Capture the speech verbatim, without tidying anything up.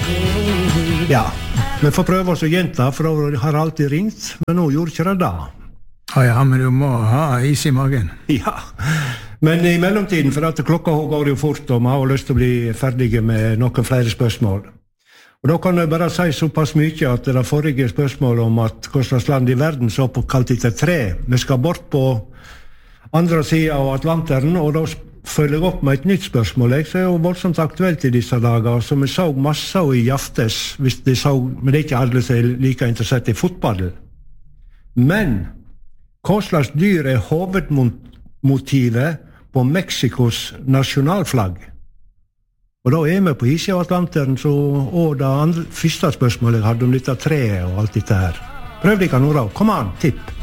Ja, vi får prøve oss å gjenta, for hun har alltid ringt, men nå gjorde ikke det da. Ja, ja, men du må ha is i magen. Ja, men i mellomtiden, for at klokka går jo fort, og vi har lyst til å bli ferdige med noen flere spørsmål. Og da kan jeg bare si såpass mye at det forrige spørsmålet om at hva slags land i verden så på kalt etter tre, vi skal bort på andre siden av Atlanteren, og da følger jeg opp med et nytt spørsmål, jeg, så er jo voldsomt aktuelt i disse dager, som vi så masse i aftes, hvis de så, men det er ikke alle som er like interessert i fotball. Men hva slags dyr er hovedmotivet på Mexikos nasjonalflagg? Og da er vi på isen av Atlanteren, så, og det andre, første spørsmålet jeg hadde om dette treet og alt dette her. Prøv dere nå da, kom an, tipp!